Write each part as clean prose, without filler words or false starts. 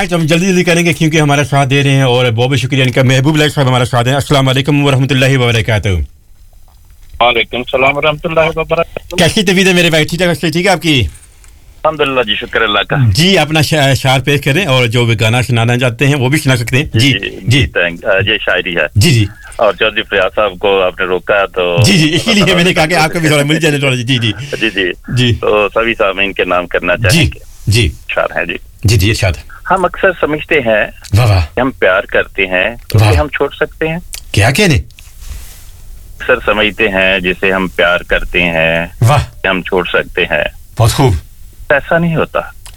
Right हम जल्दी करेंगे क्योंकि हमारा साथ दे रहे हैं और बहुत शुक्रिया इनका महबूब लाइक साहब हमारा साथ हैं अस्सलाम वालेकुम व रहमतुल्लाहि व बरकातहू वालेकुम सलाम व रहमतुल्लाहि व बरकातहू कैसी तबीयत है मेरे भाई ठीक है आपकी अल्हम्दुलिल्लाह जी शुक्र अल्लाह का जी अपना शायर पेश करें और जो भी गाना सुनाना चाहते हैं वो भी सुना सकते हैं जी ये शायरी है जी और चौधरी फरियाद साहब को आपने रोका तो जी इसीलिए मैंने कहा कि आपको भी थोड़ा मिल जाए थोड़ा जी तो सभी सामीन के नाम करना चाहेंगे जी शायर हैं जी इरशाद हम अक्सर समझते हैं कि हम प्यार करते हैं तो हम छोड़ सकते हैं क्या कहने अक्सर समझते हैं जिसे हम प्यार करते हैं वाह हम छोड़ सकते हैं बहुत खूब ऐसा नहीं होता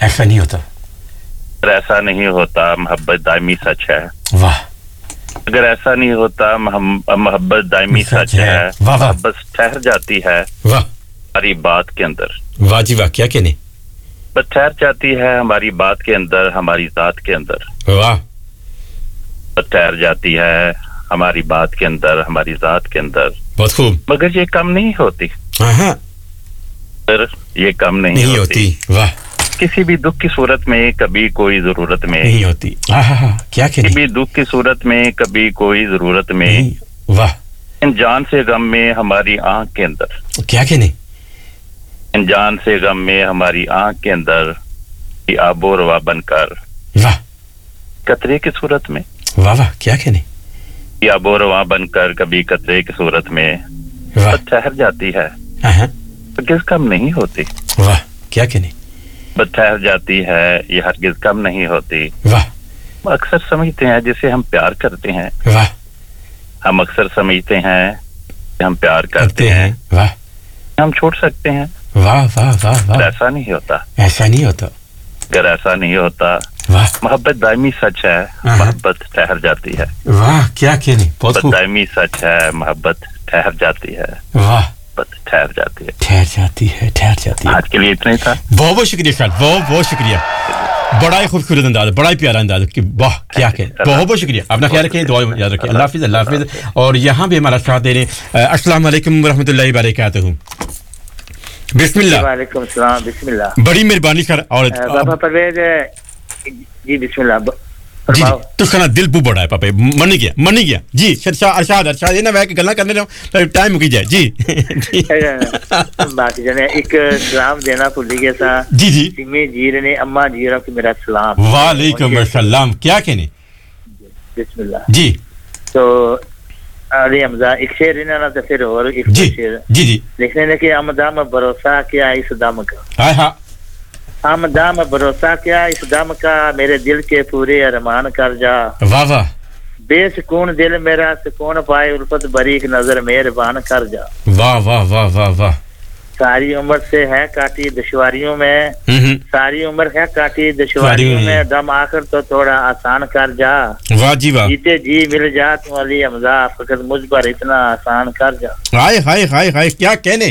ऐसा नहीं होता मोहब्बत दायमी सच है वाह अगर ऐसा नहीं होता मोहब्बत दायमी सच है मोहब्बत ठहर जाती है वाह हमारी बात के अंदर वाह जी वाह क्या कहने बस ठहर जाती है हमारी बात के अंदर हमारी जात के अंदर वाह बस ठहर जाती है हमारी बात के अंदर हमारी जात के अंदर बहुत खूब मगर ये कम नहीं होती ये कम नहीं होती वाह किसी भी दुख की सूरत में कभी कोई जरूरत में नहीं होती क्या किसी भी दुख की सूरत में कभी कोई जरूरत में वाह जान से गम में हमारी आंख के अंदर क्या कहने जान से गम में हमारी आंख के अंदर आबो रवा बनकर वाह कतरे की सूरत में वाह क्या कहने आबो रवा बनकर कभी कतरे की सूरत में ठहर जाती है तो किस कम नहीं होती वाह क्या कहने बस ठहर जाती है ये हरगिज कम नहीं होती वाह अक्सर समझते हैं जिसे हम प्यार करते हैं वाह हम अक्सर समझते हैं कि हम प्यार करते हैं वाह हम छोड़ सकते हैं वाह वाह वाह वाह ऐसा नहीं होता अगर ऐसा नहीं होता वाह मोहब्बत दायमी सच है मोहब्बत ठहर जाती है वाह क्या कहने बहुत खूब दायमी सच है मोहब्बत ठहर जाती है वाह ठहर जाती है आज के लिए इतना ही था बहुत शुक्रिया सर बहुत शुक्रिया बड़ा ही खूबसूरत अंदाज बड़ा ही प्यारा अंदाज कि वाह क्या कहे बहुत शुक्रिया अपना ख्याल रखें दुआ याद रखें अल्लाह हाफिज़ और यहाँ भी हमारा साथ दे रहे अस्सलाम वालेकुम व रहमतुल्लाहि व बरकातहू बिस्मिल्लाह वालेकुम सलाम बिस्मिल्लाह बड़ी मेहरबानी सर और बाबा परवेज जी बिस्मिल्लाह जी तो खाना दिल बु बड़ा है पापा मन गया जी अरशाद ये ना मैं गल्ला करने रहा टाइम मुकी जाए जी बाकी जने एक सलाम देना भूल गया था जी सिमी जीर ने अम्मा जीरा को मेरा सलाम वालेकुम अस्सलाम क्या कहने बिस्मिल्लाह जी तो अली हमजा एक शेर इन्होंने तो फिर और एक शेर जी लिखने ने कि अमदाम भरोसा किया इस दम का हां हम दाम भरोसा क्या इस दम का मेरे दिल के पूरे अरमान कर जा वाह बेसुकून दिल मेरा सुकून पाए उल्फत बरीक नजर मेहरबान कर जा वाह सारी उम्र से है काटी दुश्वारियों में सारी उम्र है काटी दुश्वारियों में दम आखिर तो थोड़ा आसान कर जा वाह जी वाह जीते जी मिल जा तू अली हमजा फकत मुझ पर इतना आसान कर जा हाय क्या कहने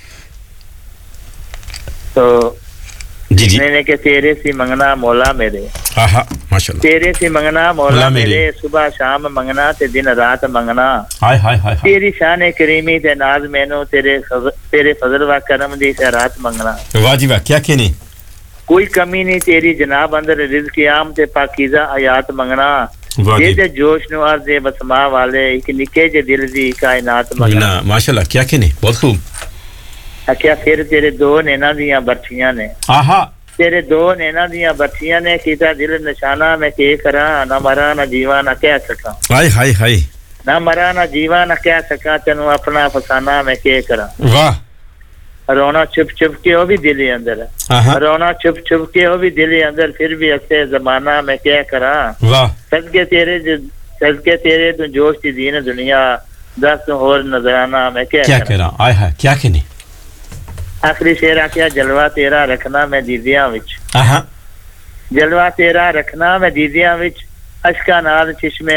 तो जी मैंने के तेरे से मंगना मौला मेरे माशाल्लाह तेरे से मंगना मौला मेरे सुबह शाम मंगना ते दिन रात मंगना हाय तेरी शान करीमी ते नाज मैनू तेरे फजल व करम दी खैरात मंगना वाह जी वाह क्या कहने कोई कमी नहीं तेरी जनाब अंदर रिज़्क़ आम ते पाकीज़ा आयात मंगना जे जोश नु अर्ज़ बसमा वाले एक निके जे दिल दी कायनात मंगना माशाल्लाह क्या कहने बहुत खूब क्या फिर तेरे दो नैना दियां बर्छियां ने तेरे दो नैना दियां बर्छियां ने कीता दिल निशाना मैं के करा ना मरा ना जीवा ना कह सका हाय ना मरा ना जीवा ना कह सका तेनू अपना फसाना मैं के करा वाह रोना चुप के वो भी दिल अंदर है रोना चुप के वो भी दिल अंदर फिर भी अच्छे जमाना मैं क्या करा वाह सदके तेरे तू जोश दी दीन दुनिया दस और नजराना मैं क्या करा हाय क्या कहने आखिरी शेर आख्या जलवा तेरा रखना मैं दीदियां विच जलवा तेरा रखना मैं दीदियां विच अशका नाल चिश्मे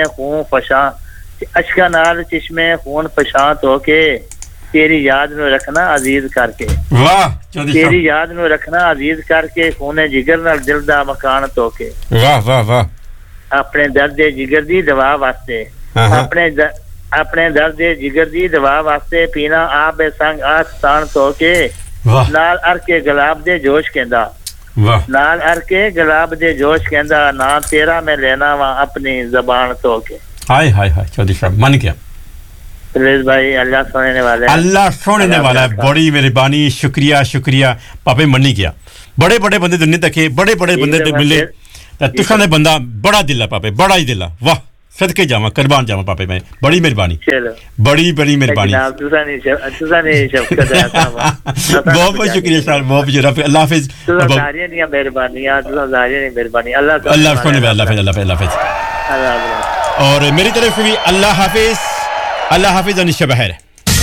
खून फशां तो के तेरी याद नु रखना अजीज करके वाह तेरी याद नु रखना अजीज करके खूने जिगर नाल दिल दा मकान तो के वाह अपने दर्द जिगर दी दवा वास्ते अपने दर्द जिगर दी दवा वास्ते पीना आप संग आस्तान तो के नाल अर के गुलाब दे जोश कहंदा वाह नाल अर के गुलाब दे जोश कहंदा ना तेरा मैं लेना वा अपनी ज़बान तो के हाय हाय हाय चौधरी साहब मन गया प्लीज भाई अल्लाह सुनने वाला है बड़ी मेहरबानी शुक्रिया शुक्रिया पापे मन नहीं गया बड़े बड़े बंदे दुनिया तके बड़े बड़े बंदे मिले तुसा ने बंदा बड़ा दिल है पापे बड़ा ही दिल है वाह सदके जावा कुर्बान जावा पापे मैं बड़ी मेहरबानी चलो बड़ी मेहरबानी तुसा ने शफकत है बहुत शुक्रिया सर बहुत जरा अल्लाह हाफिज सारी नहीं मेहरबानी तुसा सारी नहीं मेहरबानी अल्लाह सुने अल्लाह और मेरी तरफ से भी अल्लाह हाफिज और शब बखैर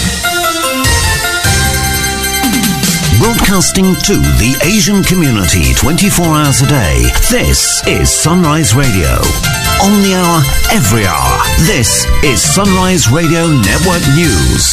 Broadcasting to the Asian community 24 hours a day. This is Sunrise Radio. On the hour, every hour. This is Sunrise Radio Network News.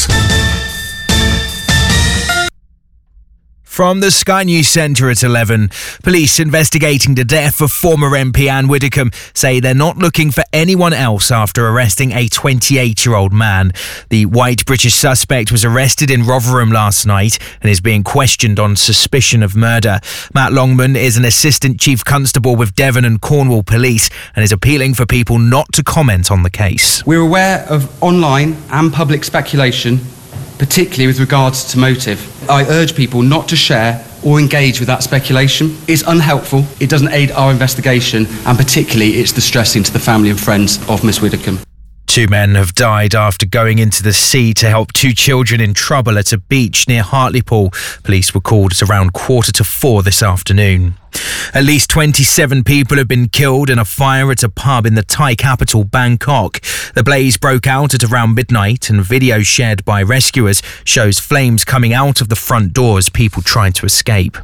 From the Sky News Centre at 11, police investigating the death of former MP Anne Widdecombe say they're not looking for anyone else after arresting a 28-year-old man. The white British suspect was arrested in Rotherham last night and is being questioned on suspicion of murder. Matt Longman is an assistant chief constable with Devon and Cornwall Police and is appealing for people not to comment on the case. We're aware of online and public speculation, particularly with regards to motive. I urge people not to share or engage with that speculation. It's unhelpful, it doesn't aid our investigation, and particularly it's distressing to the family and friends of Miss Widdecombe. 2 men have died after going into the sea to help 2 children in trouble at a beach near Hartlepool. Police were called at around 3:45 this afternoon. At least 27 people have been killed in a fire at a pub in the Thai capital, Bangkok. The blaze broke out at around midnight, and video shared by rescuers shows flames coming out of the front door as people tried to escape.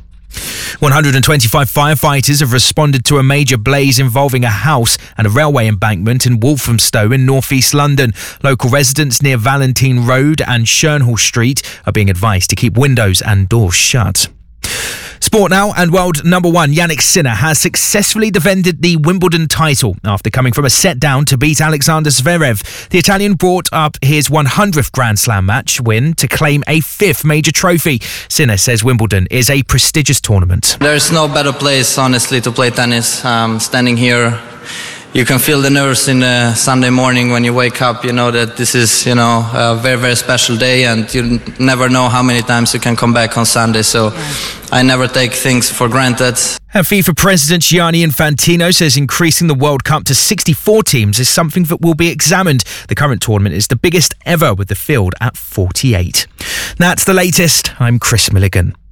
125 firefighters have responded to a major blaze involving a house and a railway embankment in Walthamstow in north-east London. Local residents near Valentine Road and Shernhall Street are being advised to keep windows and doors shut. Sport now, and world number 1 Yannick Sinner has successfully defended the Wimbledon title after coming from a set down to beat Alexander Zverev. The Italian brought up his 100th Grand Slam match win to claim a 5th major trophy. Sinner says Wimbledon is a prestigious tournament. There's no better place, honestly, to play tennis. Standing here, you can feel the nerves in a Sunday morning when you wake up. You know that this is, a very, very special day, and you never know how many times you can come back on Sunday. So I never take things for granted. And FIFA President Gianni Infantino says increasing the World Cup to 64 teams is something that will be examined. The current tournament is the biggest ever, with the field at 48. That's the latest. I'm Chris Milligan.